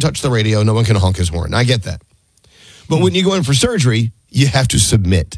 touch the radio. No one can honk his horn. I get that. But when you go in for surgery, you have to submit.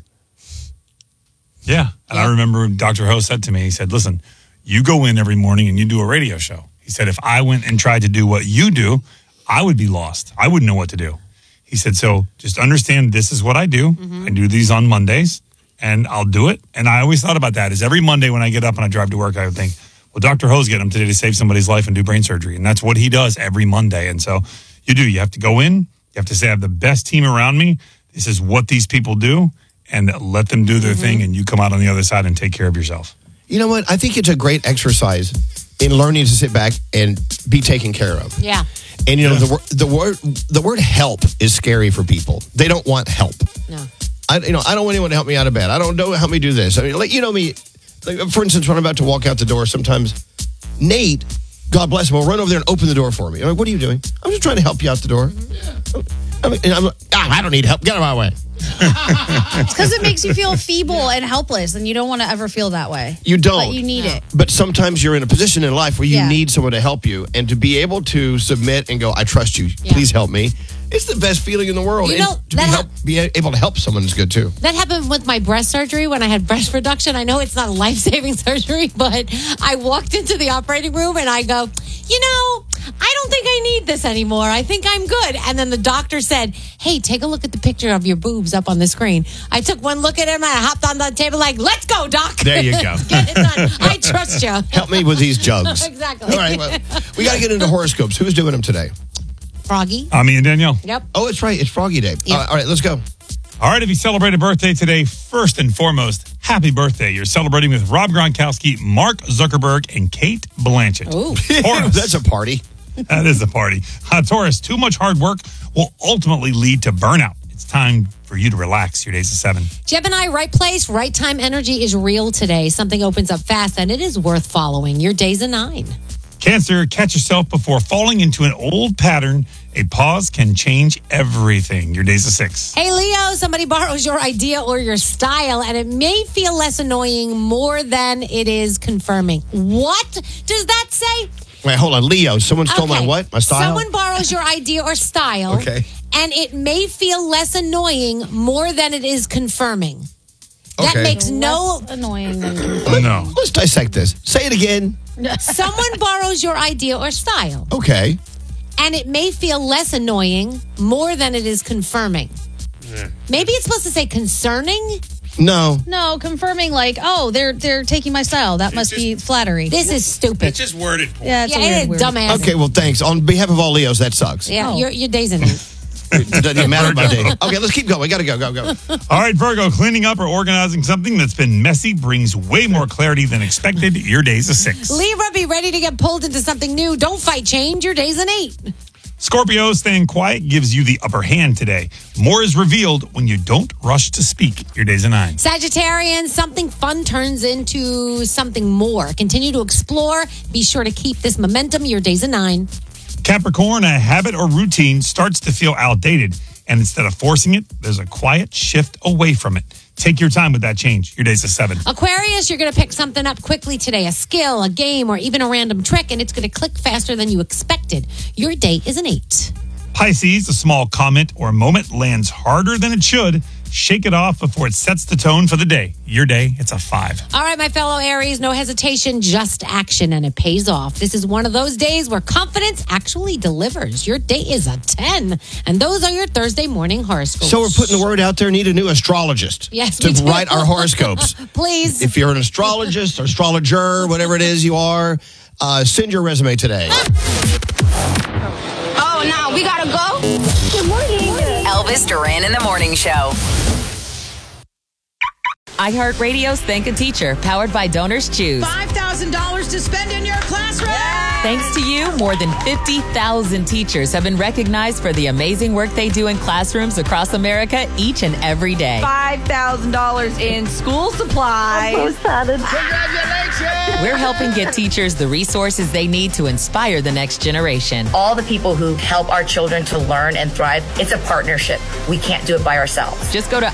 Yeah. And I remember Dr. Ho said to me, he said, listen, you go in every morning and you do a radio show. He said, if I went and tried to do what you do, I would be lost. I wouldn't know what to do. He said, so just understand this is what I do. I do these on Mondays, and I'll do it. And I always thought about that is every Monday when I get up and I drive to work, I would think, well, Dr. Ho's getting him today to save somebody's life and do brain surgery. And that's what he does every Monday. And so you have to go in. You have to say, I have the best team around me. This is what these people do. And let them do their thing, and you come out on the other side and take care of yourself. You know what? I think it's a great exercise in learning to sit back and be taken care of. Yeah. And the word help is scary for people. They don't want help. No. I don't want anyone to help me out of bed. I don't know help me do this. I mean, like, you know me. Like, for instance, when I'm about to walk out the door, sometimes Nate, God bless him, will run over there and open the door for me. I'm like, what are you doing? I'm just trying to help you out the door. I'm like, I don't need help. Get out of my way. It's because it makes you feel feeble and helpless, and you don't want to ever feel that way. You don't. But you need it. But sometimes you're in a position in life where you need someone to help you, and to be able to submit and go, I trust you. Please help me. It's the best feeling in the world. You know, and to be able to help someone is good too. That happened with my breast surgery when I had breast reduction. I know it's not a life-saving surgery, but I walked into the operating room and I go, I don't think I need this anymore. I think I'm good. And then the doctor said, hey, take a look at the picture of your boobs up on the screen. I took one look at him and I hopped on the table like, let's go, doc. There you go. Get it done. I trust you. Help me with these jugs. Exactly. All right. Well, we got to get into horoscopes. Who's doing them today? Froggy. Me and Danielle. Yep. Oh, it's right. It's Froggy Day. Yep. All right, let's go. All right, if you celebrate a birthday today, first and foremost, happy birthday. You're celebrating with Rob Gronkowski, Mark Zuckerberg, and Kate Blanchett. Ooh. Taurus. That's a party. That is a party. Taurus, too much hard work will ultimately lead to burnout. It's time for you to relax. Your day's a 7. Gemini, right place, right time energy is real today. Something opens up fast and it is worth following. Your day's a 9. Cancer, catch yourself before falling into an old pattern. A pause can change everything. Your day's a 6. Hey, Leo, somebody borrows your idea or your style, and it may feel less annoying more than it is confirming. What does that say? Wait, hold on. Leo, someone stole my what? My style? Someone borrows your idea or style, Okay. and it may feel less annoying more than it is confirming. That makes no... Less annoying. No. Let's dissect this. Say it again. Someone borrows your idea or style, Okay. and it may feel less annoying more than it is confirming. Maybe it's supposed to say concerning? No. No, confirming like, oh, they're taking my style. That must be flattery. This is stupid. It's just worded. Yeah, it's a Yeah, weird. dumbass. Okay, well, thanks. On behalf of all Leos, that sucks. Yeah, Oh. your day's in it. It doesn't even matter about dating. Okay, let's keep going. We got to go. All right, Virgo, cleaning up or organizing something that's been messy brings way more clarity than expected. Your day's a 6. Libra, be ready to get pulled into something new. Don't fight change. Your day's an 8. Scorpio, staying quiet gives you the upper hand today. More is revealed when you don't rush to speak. Your day's a 9. Sagittarian, something fun turns into something more. Continue to explore. Be sure to keep this momentum. Your day's a 9. Capricorn, a habit or routine starts to feel outdated, and instead of forcing it, there's a quiet shift away from it. Take your time with that change. Your day's a 7. Aquarius, you're going to pick something up quickly today. A skill, a game, or even a random trick, and it's going to click faster than you expected. Your day is an 8. Pisces, a small comment or moment lands harder than it should. Shake it off before it sets the tone for the day. Your day, it's a 5. All right, my fellow Aries, no hesitation, just action, and it pays off. This is one of those days where confidence actually delivers. Your day is a 10. And those are your Thursday morning horoscopes. So we're putting the word out there. Need a new astrologist Yes, to we do. write our horoscopes. Please. If you're an astrologist or astrologer, whatever it is you are, send your resume today. Oh, now we gotta go? Good morning. Elvis Duran in the Morning Show. iHeartRadio's Thank a Teacher, powered by Donors Choose. $5,000 to spend in your classroom. Thanks to you, more than 50,000 teachers have been recognized for the amazing work they do in classrooms across America each and every day. $5,000 in school supplies. I'm so excited. Congratulations. We're helping get teachers the resources they need to inspire the next generation. All the people who help our children to learn and thrive, it's a partnership. We can't do it by ourselves. Just go to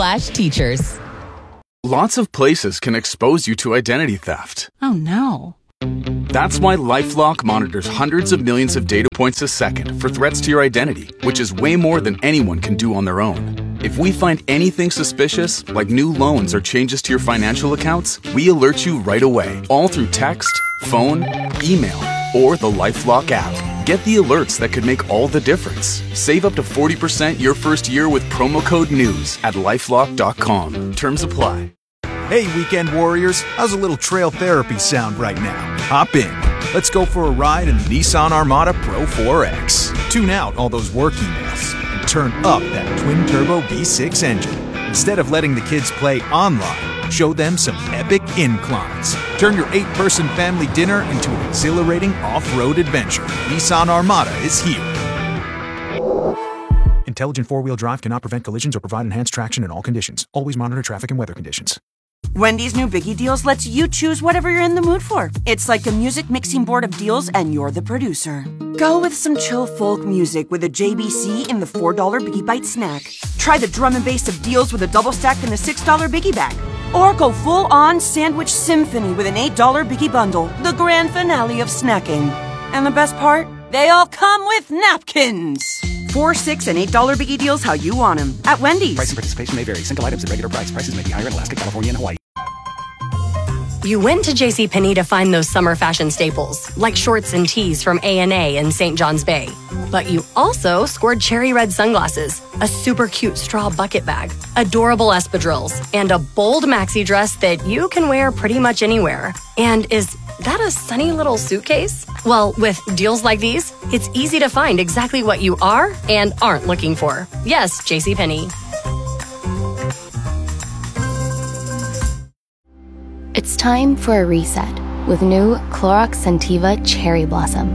iHeartRadio.com/teachers. Lots of places can expose you to identity theft. Oh, no. That's why LifeLock monitors hundreds of millions of data points a second for threats to your identity, which is way more than anyone can do on their own. If we find anything suspicious, like new loans or changes to your financial accounts, we alert you right away, all through text, phone, email, or the LifeLock app. Get the alerts that could make all the difference. Save up to 40% your first year with promo code NEWS at LifeLock.com. Terms apply. Hey, weekend warriors, how's a little trail therapy sound right now? Hop in. Let's go for a ride in the Nissan Armada Pro 4X. Tune out all those work emails and turn up that twin-turbo V6 engine. Instead of letting the kids play online, show them some epic inclines. Turn your 8-person family dinner into an exhilarating off-road adventure. Nissan Armada is here. Intelligent four-wheel drive cannot prevent collisions or provide enhanced traction in all conditions. Always monitor traffic and weather conditions. Wendy's new Biggie Deals lets you choose whatever you're in the mood for. It's like a music mixing board of deals, and you're the producer. Go with some chill folk music with a JBC in the $4 Biggie Bite snack. Try the drum and bass of deals with a double stack in the $6 Biggie Bag. Or go full-on sandwich symphony with an $8 Biggie Bundle, the grand finale of snacking. And the best part? They all come with napkins. $4, $6, and $8 Biggie Deals how you want them at Wendy's. Price and participation may vary. Single items at regular price. Prices may be higher in Alaska, California, and Hawaii. You went to JCPenney to find those summer fashion staples, like shorts and tees from A&A in St. John's Bay. But you also scored cherry red sunglasses, a super cute straw bucket bag, adorable espadrilles, and a bold maxi dress that you can wear pretty much anywhere. And is that a sunny little suitcase? Well, with deals like these, it's easy to find exactly what you are and aren't looking for. Yes, JCPenney. It's time for a reset with new Clorox Scentiva Cherry Blossom.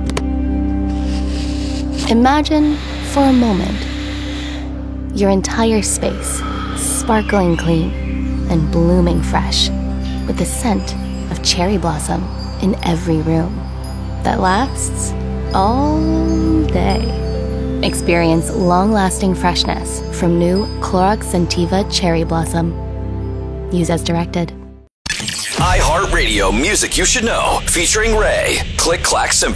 Imagine, for a moment, your entire space sparkling clean and blooming fresh with the scent of cherry blossom in every room that lasts all day. Experience long-lasting freshness from new Clorox Scentiva Cherry Blossom. Use as directed. iHeartRadio Music You Should Know, featuring Ray. Click Clack Symphony.